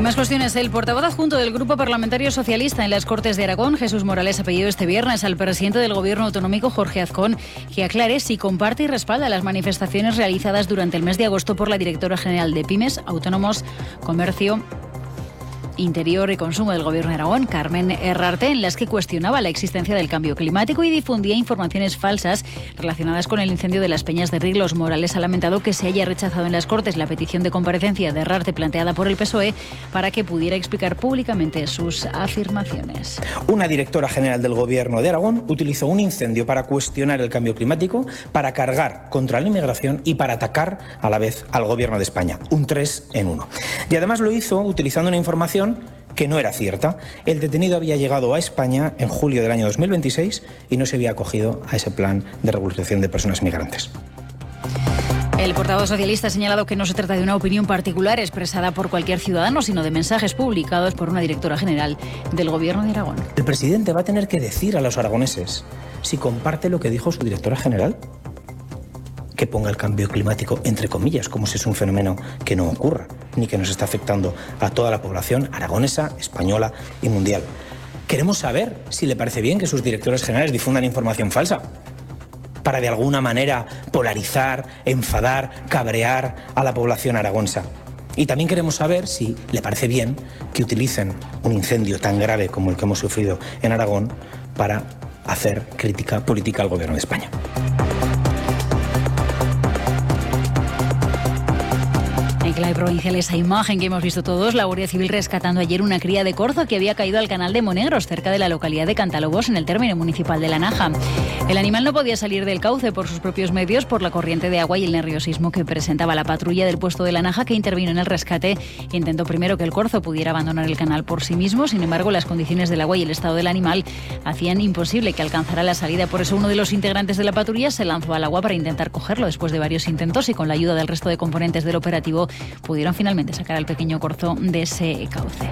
más cuestiones. El portavoz adjunto del Grupo Parlamentario Socialista en las Cortes de Aragón, Jesús Morales, ha pedido este viernes al presidente del Gobierno autonómico, Jorge Azcón, que aclare si comparte y respalda las manifestaciones realizadas durante el mes de agosto por la directora general de Pymes, Autónomos, Comercio, Interior y Consumo del Gobierno de Aragón, Carmen Herrarte, en las que cuestionaba la existencia del cambio climático y difundía informaciones falsas relacionadas con el incendio de las Peñas de Riglos. Morales ha lamentado que se haya rechazado en las Cortes la petición de comparecencia de Herrarte planteada por el PSOE para que pudiera explicar públicamente sus afirmaciones. Una directora general del Gobierno de Aragón utilizó un incendio para cuestionar el cambio climático, para cargar contra la inmigración y para atacar a la vez al Gobierno de España. Un 3 en 1. Y además lo hizo utilizando una información que no era cierta. El detenido había llegado a España en julio del año 2026 y no se había acogido a ese plan de regularización de personas migrantes. El portavoz socialista ha señalado que no se trata de una opinión particular expresada por cualquier ciudadano, sino de mensajes publicados por una directora general del Gobierno de Aragón. El presidente va a tener que decir a los aragoneses si comparte lo que dijo su directora general. Que ponga el cambio climático entre comillas, como si es un fenómeno que no ocurra, ni que nos está afectando a toda la población aragonesa, española y mundial. Queremos saber si le parece bien que sus directores generales difundan información falsa, para de alguna manera polarizar, enfadar, cabrear a la población aragonesa. Y también queremos saber si le parece bien que utilicen un incendio tan grave como el que hemos sufrido en Aragón para hacer crítica política al Gobierno de España. En clave provincial, esa imagen que hemos visto todos, la Guardia Civil rescatando ayer una cría de corzo que había caído al canal de Monegros, cerca de la localidad de Cantalobos, en el término municipal de La Naja. El animal no podía salir del cauce por sus propios medios, por la corriente de agua y el nerviosismo que presentaba la patrulla del puesto de La Naja, que intervino en el rescate. Intentó primero que el corzo pudiera abandonar el canal por sí mismo. Sin embargo, las condiciones del agua y el estado del animal hacían imposible que alcanzara la salida. Por eso uno de los integrantes de la patrulla se lanzó al agua para intentar cogerlo. Después de varios intentos y con la ayuda del resto de componentes del operativo, pudieron finalmente sacar al pequeño corzo de ese cauce.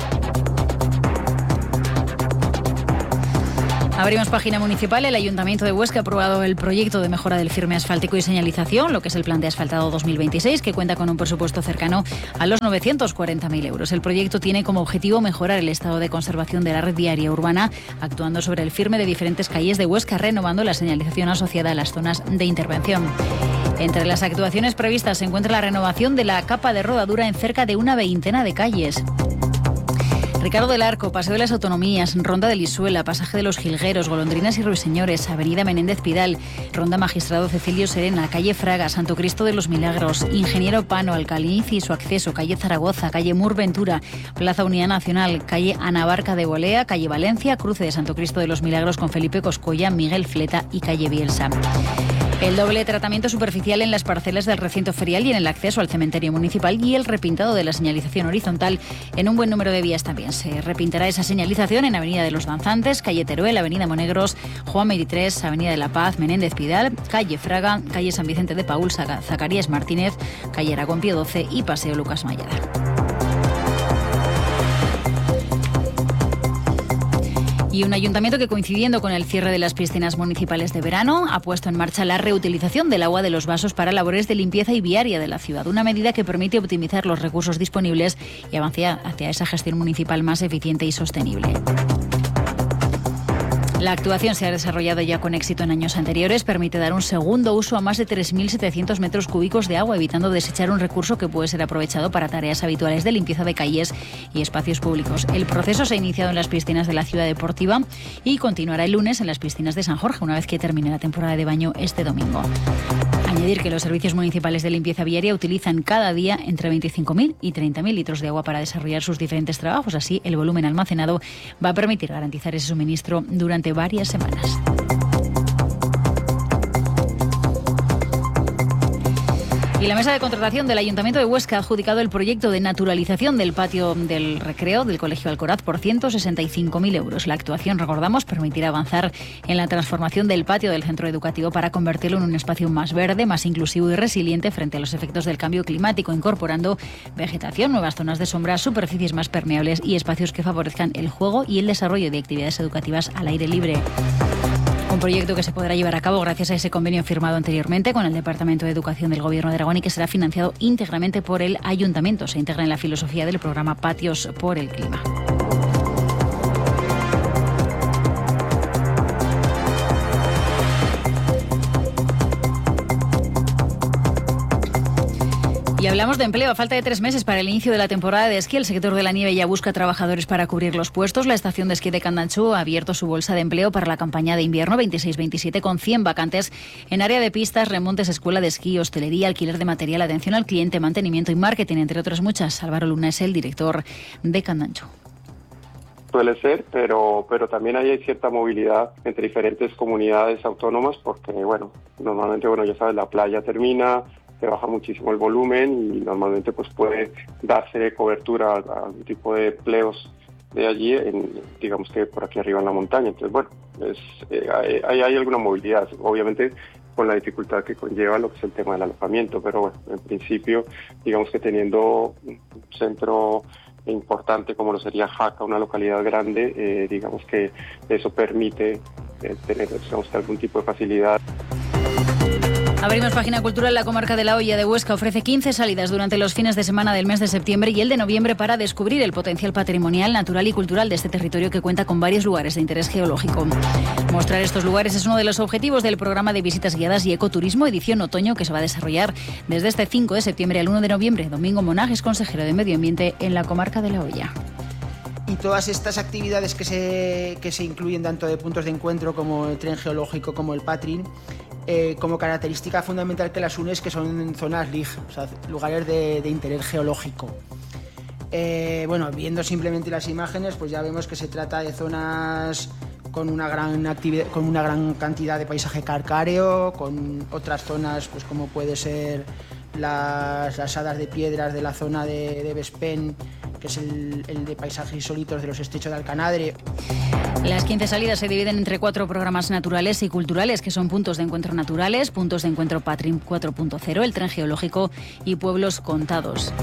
Abrimos página municipal. El Ayuntamiento de Huesca ha aprobado el proyecto de mejora del firme asfáltico y señalización, lo que es el Plan de Asfaltado 2026, que cuenta con un presupuesto cercano a los 940.000 euros. El proyecto tiene como objetivo mejorar el estado de conservación de la red viaria urbana, actuando sobre el firme de diferentes calles de Huesca, renovando la señalización asociada a las zonas de intervención. Entre las actuaciones previstas se encuentra la renovación de la capa de rodadura en cerca de una veintena de calles. Ricardo del Arco, Paseo de las Autonomías, Ronda de Lisuela, Pasaje de los Jilgueros, Golondrinas y Ruiseñores, Avenida Menéndez Pidal, Ronda Magistrado Cecilio Serena, Calle Fraga, Santo Cristo de los Milagros, Ingeniero Pano, Alcaliniz y su acceso, Calle Zaragoza, Calle Mur Ventura, Plaza Unidad Nacional, Calle Anabarca de Bolea, Calle Valencia, Cruce de Santo Cristo de los Milagros con Felipe Coscolla, Miguel Fleta y Calle Bielsa. El doble tratamiento superficial en las parcelas del recinto ferial y en el acceso al cementerio municipal y el repintado de la señalización horizontal en un buen número de vías también. Se repintará esa señalización en Avenida de los Danzantes, Calle Teruel, Avenida Monegros, Juan 23, Avenida de la Paz, Menéndez Pidal, Calle Fraga, Calle San Vicente de Paúl, Zacarías Martínez, Calle Aragón Pío 12 y Paseo Lucas Mayada. Y un ayuntamiento que, coincidiendo con el cierre de las piscinas municipales de verano, ha puesto en marcha la reutilización del agua de los vasos para labores de limpieza y viaria de la ciudad. Una medida que permite optimizar los recursos disponibles y avanzar hacia esa gestión municipal más eficiente y sostenible. La actuación se ha desarrollado ya con éxito en años anteriores. Permite dar un segundo uso a más de 3.700 metros cúbicos de agua, evitando desechar un recurso que puede ser aprovechado para tareas habituales de limpieza de calles y espacios públicos. El proceso se ha iniciado en las piscinas de la Ciudad Deportiva y continuará el lunes en las piscinas de San Jorge, una vez que termine la temporada de baño este domingo. Añadir que los servicios municipales de limpieza viaria utilizan cada día entre 25.000 y 30.000 litros de agua para desarrollar sus diferentes trabajos. Así, el volumen almacenado va a permitir garantizar ese suministro durante varias semanas. Y la mesa de contratación del Ayuntamiento de Huesca ha adjudicado el proyecto de naturalización del patio del recreo del Colegio Alcoraz por 165.000 euros. La actuación, recordamos, permitirá avanzar en la transformación del patio del centro educativo para convertirlo en un espacio más verde, más inclusivo y resiliente frente a los efectos del cambio climático, incorporando vegetación, nuevas zonas de sombra, superficies más permeables y espacios que favorezcan el juego y el desarrollo de actividades educativas al aire libre. Un proyecto que se podrá llevar a cabo gracias a ese convenio firmado anteriormente con el Departamento de Educación del Gobierno de Aragón y que será financiado íntegramente por el Ayuntamiento. Se integra en la filosofía del programa Patios por el Clima. Y hablamos de empleo. A falta de 3 meses para el inicio de la temporada de esquí, el sector de la nieve ya busca trabajadores para cubrir los puestos. La estación de esquí de Candanchú ha abierto su bolsa de empleo para la campaña de invierno 26-27 con 100 vacantes en área de pistas, remontes, escuela de esquí, hostelería, alquiler de material, atención al cliente, mantenimiento y marketing, entre otras muchas. Álvaro Luna es el director de Candanchú. Suele ser, pero también hay cierta movilidad entre diferentes comunidades autónomas porque, normalmente, ya sabes, la playa termina, se baja muchísimo el volumen y normalmente pues puede darse cobertura a un tipo de empleos de allí, digamos que por aquí arriba en la montaña. Entonces, hay alguna movilidad, obviamente con la dificultad que conlleva lo que es el tema del alojamiento, pero en principio, digamos que teniendo un centro importante como lo sería Jaca, una localidad grande, digamos que eso permite tener algún tipo de facilidad. Abrimos página cultural. La comarca de La Hoya de Huesca ofrece 15 salidas durante los fines de semana del mes de septiembre y el de noviembre para descubrir el potencial patrimonial, natural y cultural de este territorio que cuenta con varios lugares de interés geológico. Mostrar estos lugares es uno de los objetivos del programa de visitas guiadas y ecoturismo edición otoño que se va a desarrollar desde este 5 de septiembre al 1 de noviembre. Domingo Monage es consejero de Medio Ambiente en la comarca de La Hoya. Y todas estas actividades que se incluyen tanto de puntos de encuentro como el tren geológico como el Patrin, como característica fundamental que las une es que son zonas LIG, o sea, lugares de interés geológico. Viendo simplemente las imágenes, pues ya vemos que se trata de zonas con una gran cantidad de paisaje calcáreo, con otras zonas pues como puede ser las hadas de piedras de la zona de Vespén, que es el de paisajes insólitos de los estrechos de Alcanadre. Las 15 salidas se dividen entre 4 programas naturales y culturales, que son puntos de encuentro naturales, puntos de encuentro Patrim 4.0, el tren geológico y pueblos contados.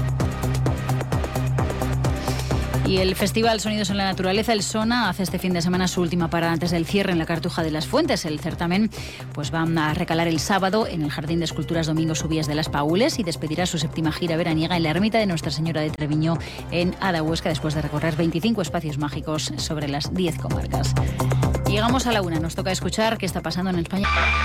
Y el Festival Sonidos en la Naturaleza, el SONA, hace este fin de semana su última parada antes del cierre en la Cartuja de las Fuentes. El certamen pues va a recalar el sábado en el Jardín de Esculturas Domingo Subías de las Paules y despedirá su 7ª gira veraniega en la ermita de Nuestra Señora de Treviño en Adahuesca, después de recorrer 25 espacios mágicos sobre las 10 comarcas. Llegamos a la 1, nos toca escuchar qué está pasando en España.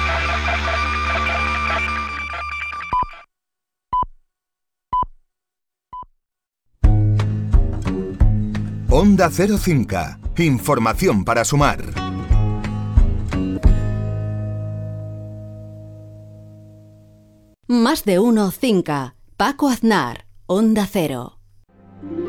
Onda Cero Cinca. Información para sumar. Más de uno Cinca. Paco Aznar. Onda Cero.